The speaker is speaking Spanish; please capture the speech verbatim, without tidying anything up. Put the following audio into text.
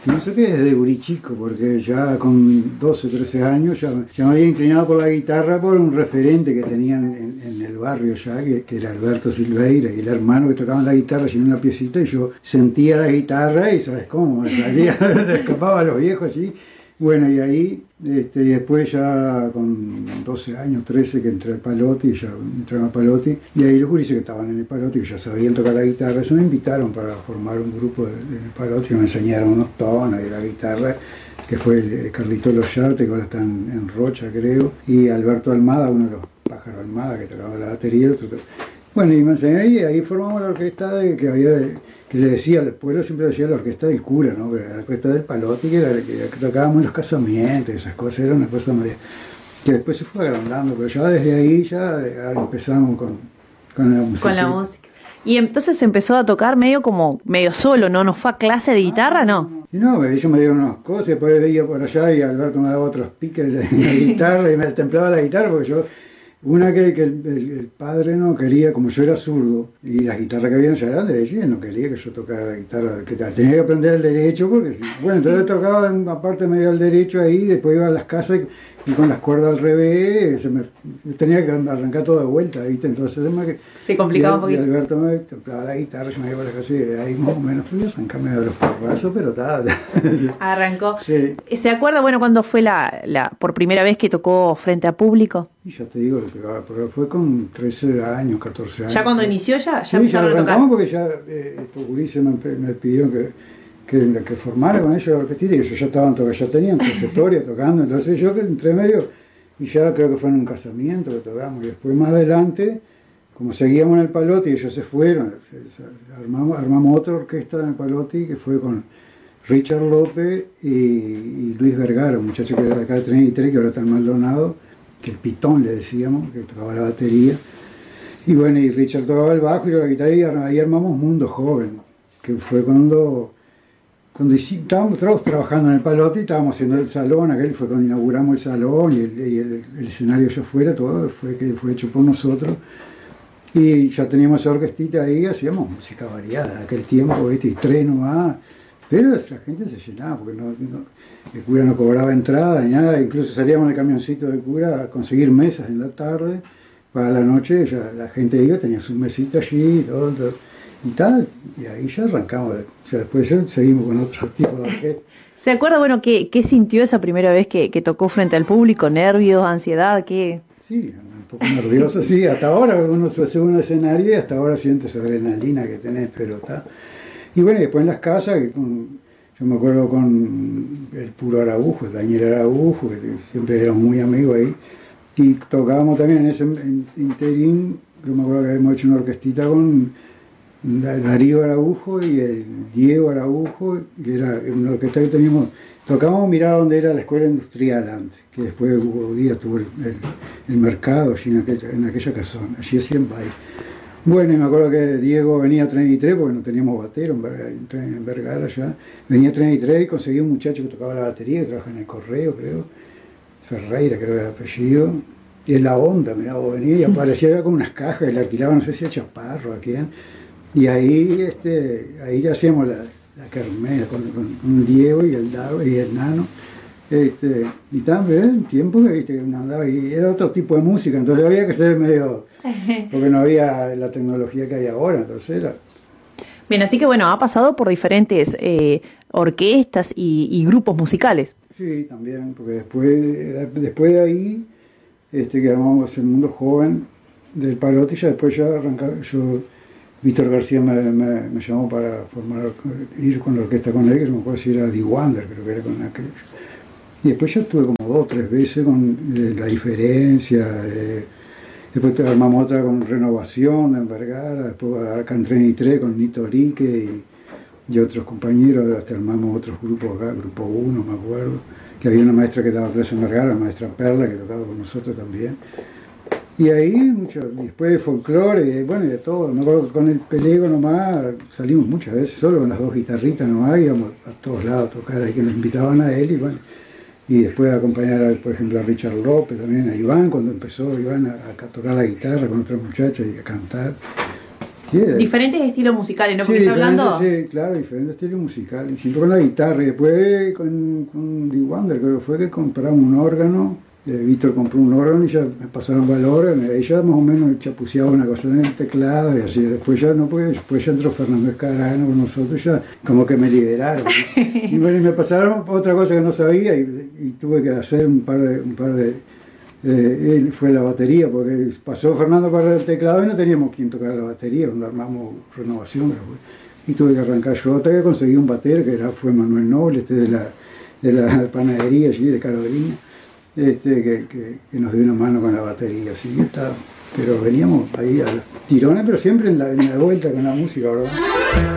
Pienso que desde gurichico, porque ya con doce, trece años ya, ya me había inclinado por la guitarra por un referente que tenían en, en el barrio ya, que, que era Alberto Silveira, y el hermano que tocaba la guitarra sin una piecita, y yo sentía la guitarra y ¿sabes cómo? Me salía, escapaba a los viejos allí. Bueno, y ahí, este, y después ya con doce años, trece, que entré al Palotti, ya entré al Palotti, y ahí los gurises que estaban en el Palotti, que ya sabían tocar la guitarra, eso me invitaron para formar un grupo de, de el Palotti, que me enseñaron unos tonos de la guitarra, que fue el, el Carlito Loyarte, que ahora está en, en Rocha, creo, y Alberto Almada, uno de los Pájaros Almada, que tocaba la batería, el otro, bueno, y me enseñé ahí, ahí formamos la orquesta de, que había, de, que le decía, al pueblo siempre decía la orquesta del cura, ¿no? Que era la orquesta del Palotti, que era la que, que tocábamos en los casamientos, esas cosas, era una cosa media, que después se fue agrandando, pero ya desde ahí ya empezamos con, con la música. Con la música. Y entonces empezó a tocar medio como, medio solo, ¿no? ¿No fue a clase de guitarra, no? Y no, ellos me dieron unas cosas, después veía por allá y Alberto me daba otros piques en la guitarra y me templaba la guitarra porque yo... Una que, que el, el, el padre no quería, como yo era zurdo, y las guitarras que habían ya eran derechas, no quería que yo tocara la guitarra, que tenía que aprender el derecho, porque bueno, entonces tocaba aparte medio el derecho ahí, después iba a las casas y, y con las cuerdas al revés, se me, tenía que arrancar todo de vuelta, ¿viste? Entonces es más que... Se complicaba un poquito. Y Alberto me templaba la guitarra, yo me iba a la casa y ahí más o menos fui a arrancarme de los porrazos, pero tal. Arrancó. Sí. ¿Se acuerda, bueno, cuándo fue la, la por primera vez que tocó frente a público? Y ya te digo, pero fue con trece años, catorce años. ¿Ya cuando inició ya? ¿Ya sí, ya a tocar? porque ya eh, estos gurises me, me pidieron que, que, que formara con ellos la orquestita y ellos ya estaban tocando, ya tenían trayectoria tocando, entonces yo que entré medio, y ya creo que fue en un casamiento que tocamos, y después más adelante, como seguíamos en el Palotti y ellos se fueron, armamos, armamos otra orquesta en el Palotti que fue con Richard López y, y Luis Vergara, un muchacho que era de acá de treinta y tres, que ahora está en Maldonado, que el Pitón le decíamos, que tocaba la batería, y bueno, y Richard tocaba el bajo y la guitarra, y ahí armamos Mundo Joven, que fue cuando, cuando estábamos todos trabajando en el Palotti, estábamos haciendo el salón, aquel fue cuando inauguramos el salón, y el, y el, el escenario allá afuera, todo fue, que fue hecho por nosotros, y ya teníamos esa orquestita ahí, hacíamos música variada, aquel tiempo, ¿viste? Y tres nomás, pero la gente se llenaba, porque no, no, el cura no cobraba entrada ni nada, incluso salíamos en el camioncito del cura a conseguir mesas en la tarde, para la noche ya la gente iba, tenía su mesita allí, todo, todo, y tal, y ahí ya arrancamos, ya después ya seguimos con otro tipo de orquesta. ¿Se acuerda, bueno, qué, qué sintió esa primera vez que, que tocó frente al público? ¿Nervios, ansiedad, qué...? Sí, un poco nervioso, sí, hasta ahora uno se sube a un escenario y hasta ahora sientes esa adrenalina que tenés, pero está... Y bueno, y después en las casas, con, yo me acuerdo con el puro Araujo, el Daniel Araujo, que siempre éramos muy amigos ahí, y tocábamos también en ese interín, yo me acuerdo que habíamos hecho una orquestita con Darío Araujo y el Diego Araujo, que era una orquesta que teníamos, tocábamos mirar donde era la escuela industrial antes, que después hubo días tuvo el, el, el mercado allí en aquella, en aquella casona, allí hacían baile. Bueno, y me acuerdo que Diego venía a treinta y tres, porque no teníamos batero en Vergara ya, venía a treinta y tres y conseguí un muchacho que tocaba la batería, que trabaja en el correo, creo, Ferreira, creo que era el apellido, y en la onda, mirá, venía y aparecía con unas cajas, y le alquilaba, no sé si a Chaparro, a quién, y ahí, este, ahí hacíamos la, la kermés con, con, con Diego y el Dado y el Nano, este, y también tiempo que viste que andaba y era otro tipo de música, entonces había que ser medio, porque no había la tecnología que hay ahora, entonces era... Bien, así que bueno, ha pasado por diferentes eh, orquestas y, y grupos musicales. Sí, también, porque después, después de ahí, este, que armamos el Mundo Joven del Palotti, ya después ya arrancaba, yo, Víctor García me, me, me llamó para formar, ir con la orquesta con él, que no me acuerdo si era The Wonder, creo que era con aquel. Y después ya estuve como dos o tres veces con eh, La Diferencia, eh, después armamos otra con Renovación en Vergara, después acá en treinta y tres con Nito Rique y, y otros compañeros, hasta armamos otros grupos acá, Grupo uno me acuerdo, que había una maestra que daba clase en Vergara, la maestra Perla, que tocaba con nosotros también. Y ahí, mucho, después de folclore, bueno, y de todo, me acuerdo que con el pelego nomás salimos muchas veces, solo con las dos guitarritas nomás, íbamos a todos lados a tocar, ahí que nos invitaban a él, y bueno, y después acompañar, a, por ejemplo, a Richard López, también a Iván, cuando empezó Iván a, a tocar la guitarra con otras muchachas y a cantar. Sí, de- Diferentes estilos musicales, ¿no? sí, Porque está hablando... diferentes, sí, claro, diferentes estilos musicales. Siempre con la guitarra. Y después con, con The Wonder, creo que fue que compramos un órgano. Eh, Víctor compró un órgano y ya me pasaron valor. Ella más o menos chapuceaba una cosa en el teclado y así. Después ya no, pues después ya entró Fernando Escarano con nosotros, ya como que me liberaron. Y bueno, y me pasaron otra cosa que no sabía y, y tuve que hacer un par de... Un par de eh, él fue la batería, porque pasó Fernando para el teclado y no teníamos quien tocar la batería cuando armamos Renovación. Y tuve que arrancar yo hasta que conseguí un batero, que era, fue Manuel Noble, este de la, de la panadería allí de Carolina, este, que, que, que nos dio una mano con la batería, así que está. Pero veníamos ahí a los tirones, pero siempre en la, en la vuelta con la música, ¿verdad?